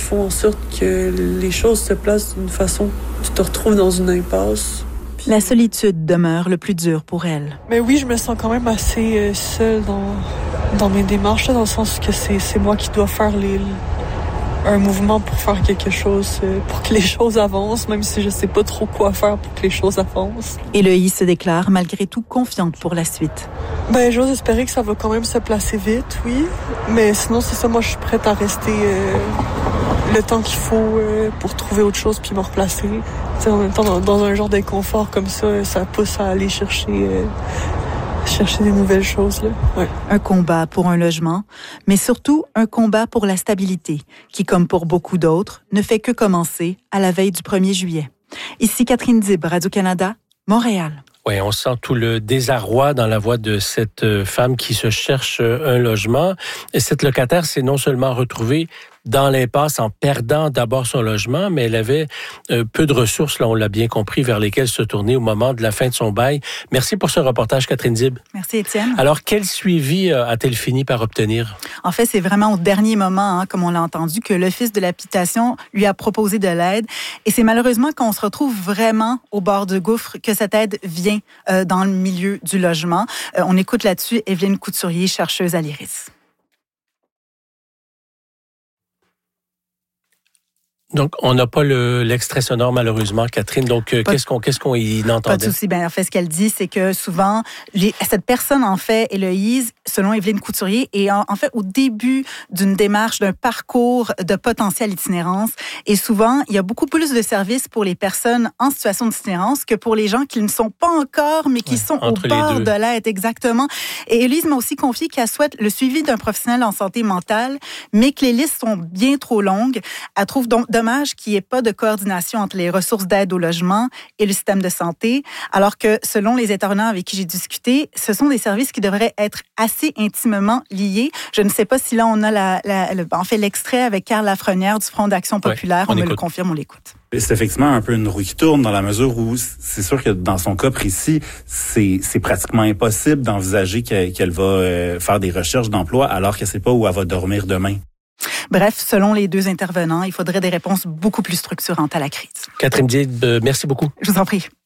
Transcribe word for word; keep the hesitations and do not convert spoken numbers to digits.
font en sorte que les choses se placent d'une façon que tu te retrouves dans une impasse. Puis... La solitude demeure le plus dur pour elle. Mais oui, je me sens quand même assez euh, seule dans, dans mes démarches, là, dans le sens que c'est, c'est moi qui dois faire les... un mouvement pour faire quelque chose, pour que les choses avancent, même si je sais pas trop quoi faire pour que les choses avancent. Héloïse se déclare malgré tout confiante pour la suite. Ben, j'ose espérer que ça va quand même se placer vite, oui. Mais sinon, c'est ça, moi, je suis prête à rester euh, le temps qu'il faut euh, pour trouver autre chose puis me replacer. T'sais, en même temps, dans, dans un genre d'inconfort comme ça, ça pousse à aller chercher... Euh, chercher des nouvelles choses, là. Ouais. Un combat pour un logement, mais surtout un combat pour la stabilité, qui, comme pour beaucoup d'autres, ne fait que commencer à la veille du premier juillet. Ici Catherine Dib, Radio-Canada, Montréal. Oui, on sent tout le désarroi dans la voix de cette femme qui se cherche un logement. Et cette locataire s'est non seulement retrouvée dans l'impasse en perdant d'abord son logement, mais elle avait euh, peu de ressources, là, on l'a bien compris, vers lesquelles se tourner au moment de la fin de son bail. Merci pour ce reportage, Catherine Dib. Merci, Étienne. Alors, quel suivi euh, a-t-elle fini par obtenir? En fait, c'est vraiment au dernier moment, hein, comme on l'a entendu, que l'Office de l'habitation lui a proposé de l'aide. Et c'est malheureusement quand on se retrouve vraiment au bord du gouffre que cette aide vient euh, dans le milieu du logement. Euh, on écoute là-dessus Evelyne Couturier, chercheuse à l'Iris. Donc, on n'a pas le, l'extrait sonore, malheureusement, Catherine. Donc, euh, qu'est-ce qu'on, qu'est-ce qu'on y entendait? Pas de souci. Ben, en fait, ce qu'elle dit, c'est que souvent, les, cette personne, en fait, Héloïse, selon Evelyne Couturier, est en, en fait au début d'une démarche, d'un parcours de potentielle itinérance. Et souvent, il y a beaucoup plus de services pour les personnes en situation d'itinérance que pour les gens qui ne sont pas encore, mais qui ouais, sont au bord de l'aide, exactement. Et Héloïse m'a aussi confié qu'elle souhaite le suivi d'un professionnel en santé mentale, mais que les listes sont bien trop longues. Elle trouve donc dommage qu'il n'y ait pas de coordination entre les ressources d'aide au logement et le système de santé, alors que, selon les intervenants avec qui j'ai discuté, ce sont des services qui devraient être assez intimement liés. Je ne sais pas si là, on a la, la, le, en fait l'extrait avec Carl Lafrenière du Front d'Action populaire. Ouais, on, on me le confirme, on l'écoute. C'est effectivement un peu une roue qui tourne dans la mesure où c'est sûr que dans son cas précis, c'est, c'est pratiquement impossible d'envisager qu'elle, qu'elle va euh, faire des recherches d'emploi alors qu'elle ne sait pas où elle va dormir demain. Bref, selon les deux intervenants, il faudrait des réponses beaucoup plus structurantes à la crise. Catherine Dib, euh, merci beaucoup. Je vous en prie.